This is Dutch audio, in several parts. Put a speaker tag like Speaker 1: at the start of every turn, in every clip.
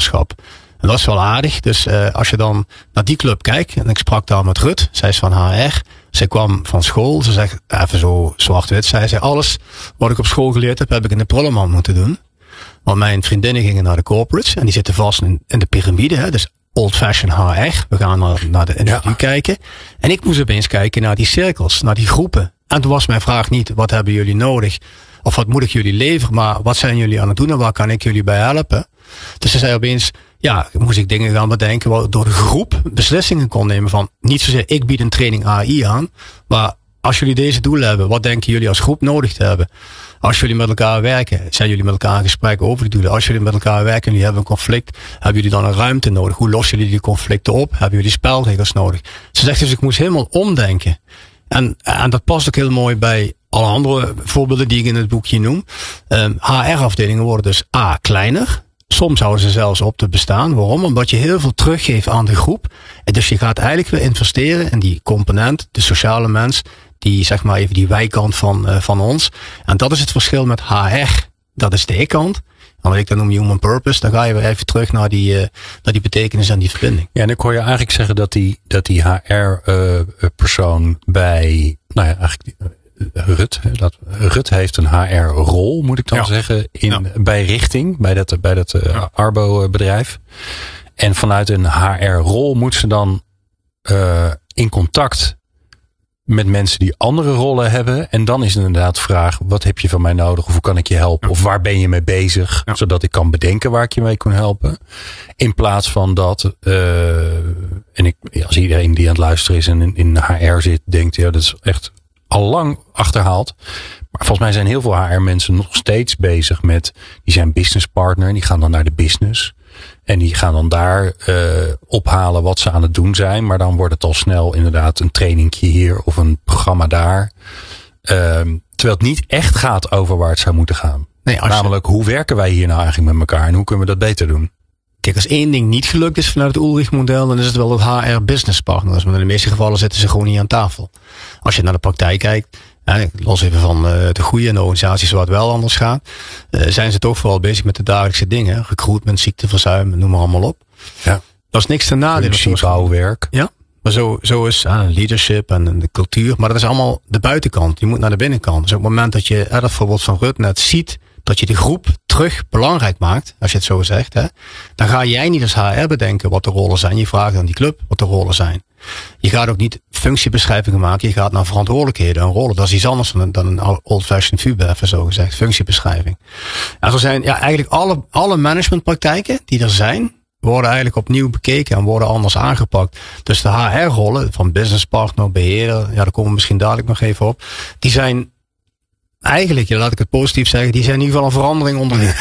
Speaker 1: partnerschap. En dat is wel aardig. Dus als je dan naar die club kijkt, en ik sprak daar met Rut, zij is van HR. Zij kwam van school, ze zegt, even zo zwart-wit, zij zei, alles wat ik op school geleerd heb ik in de prullenmand moeten doen. Want mijn vriendinnen gingen naar de corporates en die zitten vast in de piramide, hè, dus old-fashioned HR. We gaan naar de individu kijken. En ik moest opeens kijken naar die cirkels, naar die groepen. En toen was mijn vraag niet, wat hebben jullie nodig? Of wat moet ik jullie leveren? Maar wat zijn jullie aan het doen en waar kan ik jullie bij helpen? Dus ze zei opeens, moest ik dingen gaan bedenken waardoor de groep beslissingen kon nemen van, niet zozeer ik bied een training AI aan, maar als jullie deze doelen hebben, wat denken jullie als groep nodig te hebben? Als jullie met elkaar werken, zijn jullie met elkaar in gesprek over die doelen? Als jullie met elkaar werken en jullie hebben een conflict, hebben jullie dan een ruimte nodig? Hoe lossen jullie die conflicten op? Hebben jullie spelregels nodig? Ze zegt dus, ik moest helemaal omdenken. En dat past ook heel mooi bij alle andere voorbeelden die ik in het boekje noem. HR-afdelingen worden dus kleiner. Soms houden ze zelfs op te bestaan. Waarom? Omdat je heel veel teruggeeft aan de groep. En dus je gaat eigenlijk weer investeren in die component, de sociale mens, die zeg maar even die wijkant van ons. En dat is het verschil met HR. Dat is de ik-kant. En wat ik dan noem human purpose, dan ga je weer even terug naar die betekenis en die verbinding. Ja,
Speaker 2: en ik hoor je eigenlijk zeggen dat die HR-persoon bij, eigenlijk Rut heeft een HR-rol, moet ik dan zeggen, bij Richting, bij dat Arbo-bedrijf. En vanuit een HR-rol moet ze dan in contact met mensen die andere rollen hebben. En dan is het inderdaad de vraag, wat heb je van mij nodig? Of hoe kan ik je helpen? Of waar ben je mee bezig? Ja. Zodat ik kan bedenken waar ik je mee kan helpen. In plaats van dat, als iedereen die aan het luisteren is en in HR zit, denkt, dat is echt al lang achterhaald. Maar volgens mij zijn heel veel HR-mensen nog steeds bezig met, die zijn business partner en die gaan dan naar de business. En die gaan dan daar ophalen wat ze aan het doen zijn. Maar dan wordt het al snel inderdaad een trainingje hier of een programma daar. Terwijl het niet echt gaat over waar het zou moeten gaan. Nee, namelijk, hoe werken wij hier nou eigenlijk met elkaar en hoe kunnen we dat beter doen?
Speaker 1: Kijk, als één ding niet gelukt is vanuit het Ulrich-model, dan is het wel het HR-business partners. Maar in de meeste gevallen zitten ze gewoon niet aan tafel. Als je naar de praktijk kijkt, los even van de goede en de organisaties waar het wel anders gaat, zijn ze toch vooral bezig met de dagelijkse dingen. Recruitment, ziekteverzuim, noem maar allemaal op. Ja. Dat is niks te nadelen.
Speaker 2: Bouwwerk.
Speaker 1: Ja, maar zo is leadership en de cultuur. Maar dat is allemaal de buitenkant. Je moet naar de binnenkant. Dus op het moment dat je dat voorbeeld van Rut net ziet, dat je de groep terug belangrijk maakt, als je het zo zegt, dan ga jij niet als HR bedenken wat de rollen zijn. Je vraagt aan die club wat de rollen zijn. Je gaat ook niet functiebeschrijvingen maken. Je gaat naar verantwoordelijkheden en rollen. Dat is iets anders dan een old-fashioned VUBE, even zo gezegd. Functiebeschrijving. En zo zijn eigenlijk alle managementpraktijken die er zijn, worden eigenlijk opnieuw bekeken en worden anders aangepakt. Dus de HR-rollen van business partner, beheerder, daar komen we misschien dadelijk nog even op. Die zijn eigenlijk, laat ik het positief zeggen, die zijn in ieder geval een verandering onderling.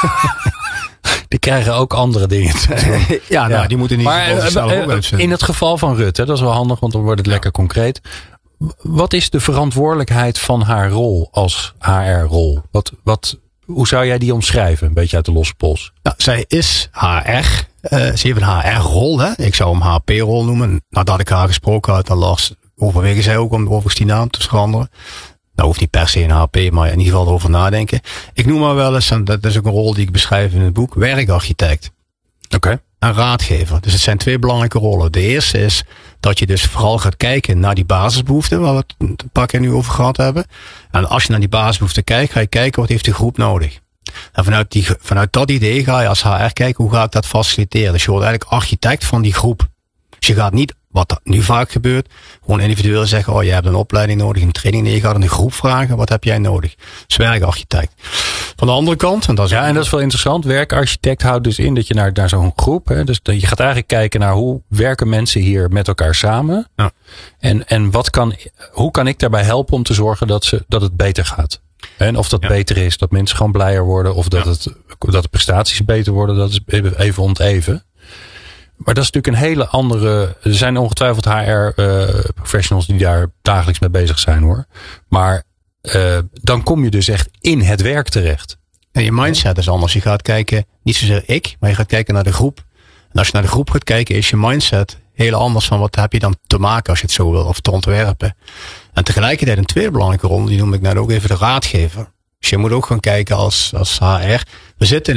Speaker 2: Die krijgen ook andere dingen te doen.
Speaker 1: Die moeten niet zelf ook uitvinden.
Speaker 2: In het geval van Rut, dat is wel handig, want dan wordt het lekker concreet. Wat is de verantwoordelijkheid van haar rol als HR-rol? Hoe zou jij die omschrijven? Een beetje uit de losse pols.
Speaker 1: Nou, zij is HR. Ze heeft een HR-rol. Ik zou hem HP-rol noemen. Nadat ik haar gesproken had, dan Lars, overwegen zij ook om overigens die naam te veranderen. Nou, hoeft niet per se een HP, maar in ieder geval erover nadenken. Ik noem maar wel eens, en dat is ook een rol die ik beschrijf in het boek, werkarchitect.
Speaker 2: Oké.
Speaker 1: En raadgever. Dus het zijn twee belangrijke rollen. De eerste is dat je dus vooral gaat kijken naar die basisbehoeften, waar we het een paar keer nu over gehad hebben. En als je naar die basisbehoeften kijkt, ga je kijken wat heeft de groep nodig. En vanuit dat idee ga je als HR kijken, hoe ga ik dat faciliteren. Dus je wordt eigenlijk architect van die groep. Dus je gaat niet, wat nu vaak gebeurt, gewoon individueel zeggen, je hebt een opleiding nodig, een training. Nee, je gaat aan de groep vragen, wat heb jij nodig? Dus werkarchitect. Van de andere kant, en dat is
Speaker 2: wel interessant, werkarchitect houdt dus in dat je naar zo'n groep, dus je gaat eigenlijk kijken naar hoe werken mensen hier met elkaar samen. Ja. En hoe kan ik daarbij helpen om te zorgen dat het beter gaat? En of dat beter is, dat mensen gewoon blijer worden, of dat de prestaties beter worden, dat is even onteven. Maar dat is natuurlijk een hele andere. Er zijn ongetwijfeld HR-professionals die daar dagelijks mee bezig zijn, hoor. Maar dan kom je dus echt in het werk terecht.
Speaker 1: En je mindset is anders. Je gaat kijken, niet zozeer maar je gaat kijken naar de groep. En als je naar de groep gaat kijken, is je mindset heel anders van wat heb je dan te maken als je het zo wil, of te ontwerpen. En tegelijkertijd een tweede belangrijke rol, die noem ik net ook even de raadgever. Dus je moet ook gaan kijken als HR. We zitten in een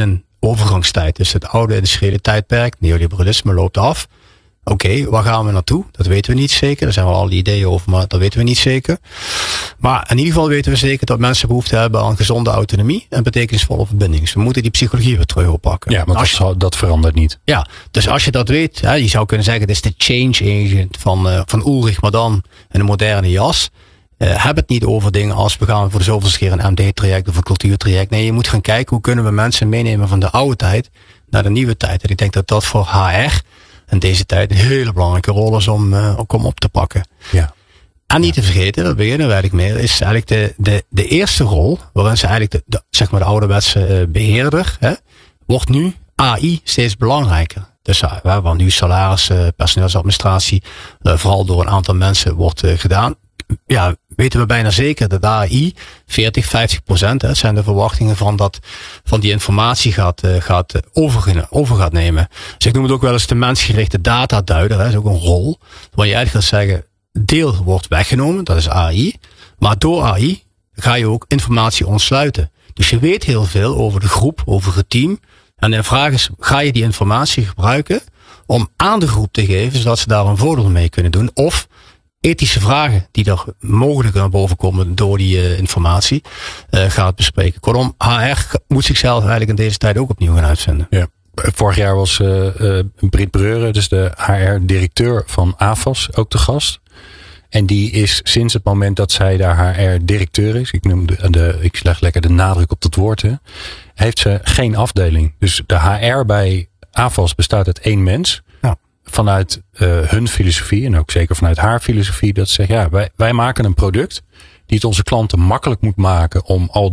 Speaker 1: overgangstijd. Dus het oude industriële tijdperk, neoliberalisme loopt af. Oké, waar gaan we naartoe? Dat weten we niet zeker. Er zijn wel al die ideeën over, maar dat weten we niet zeker. Maar in ieder geval weten we zeker dat mensen behoefte hebben aan gezonde autonomie en betekenisvolle verbinding. Dus we moeten die psychologie weer terug oppakken.
Speaker 2: Ja, want dat verandert niet.
Speaker 1: Ja, dus als je dat weet, je zou kunnen zeggen, dit is de change agent van Ulrich, maar dan in een moderne jas. Heb het niet over dingen als we gaan voor de zoveelste keer een MD-traject of een cultuurtraject. Nee, je moet gaan kijken hoe kunnen we mensen meenemen van de oude tijd naar de nieuwe tijd. En ik denk dat dat voor HR in deze tijd een hele belangrijke rol is om op te pakken.
Speaker 2: Ja.
Speaker 1: En niet te vergeten, dat beginnen we eigenlijk mee, is eigenlijk de eerste rol, waarin ze eigenlijk de ouderwetse beheerder, wordt nu AI steeds belangrijker. Dus waar nu salaris, personeelsadministratie, vooral door een aantal mensen wordt gedaan. Ja, weten we bijna zeker dat AI 40-50% zijn de verwachtingen van die informatie gaat over gaat nemen. Dus ik noem het ook wel eens de mensgerichte dataduider. Dat is ook een rol. Waar je eigenlijk gaat zeggen, deel wordt weggenomen, dat is AI. Maar door AI ga je ook informatie ontsluiten. Dus je weet heel veel over de groep, over het team. En de vraag is, ga je die informatie gebruiken om aan de groep te geven, zodat ze daar een voordeel mee kunnen doen? Of ethische vragen die er mogelijk naar boven komen door die informatie gaat bespreken. Kortom, HR moet zichzelf eigenlijk in deze tijd ook opnieuw gaan uitvinden. Ja.
Speaker 2: Vorig jaar was Brit Breuren, dus de HR-directeur van AFAS, ook te gast. En die is sinds het moment dat zij daar HR-directeur is, ik leg lekker de nadruk op dat woord, heeft ze geen afdeling. Dus de HR bij AFAS bestaat uit 1 mens. Ja. Vanuit hun filosofie en ook zeker vanuit haar filosofie, dat ze zegt, wij maken een product die het onze klanten makkelijk moet maken om al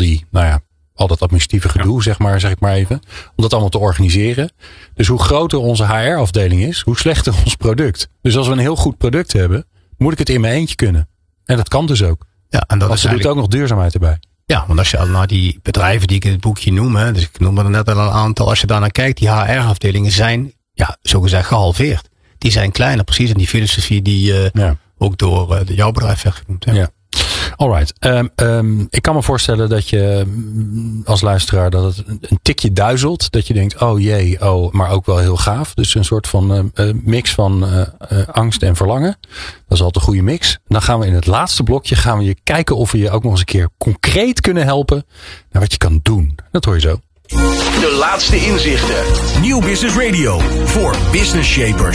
Speaker 2: dat administratieve gedoe, zeg ik maar even, om dat allemaal te organiseren. Dus hoe groter onze HR-afdeling is, hoe slechter ons product. Dus als we een heel goed product hebben, moet ik het in mijn eentje kunnen. En dat kan dus ook. Ja, en dat doet ook nog duurzaamheid erbij.
Speaker 1: Ja, want als je naar die bedrijven die ik in het boekje noem, dus ik noemde er net al een aantal, als je daar naar kijkt, die HR-afdelingen zijn, zogezegd gehalveerd. Die zijn kleiner, precies in die filosofie die ook door jouw bedrijf werd genoemd. Ja.
Speaker 2: Alright. Ik kan me voorstellen dat je als luisteraar dat het een tikje duizelt. Dat je denkt, maar ook wel heel gaaf. Dus een soort van mix van angst en verlangen. Dat is altijd een goede mix. Dan gaan we in het laatste blokje je kijken of we je ook nog eens een keer concreet kunnen helpen naar wat je kan doen. Dat hoor je zo.
Speaker 3: De laatste inzichten. Nieuw Business Radio voor Business Shapers.